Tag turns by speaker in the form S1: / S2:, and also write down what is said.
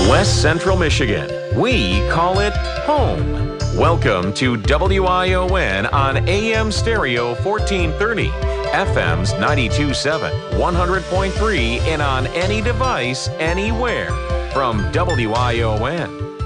S1: West Central Michigan. We call it home. Welcome to WION on AM stereo 1430, FM's 92.7, 100.3, and on any device, anywhere. From WION,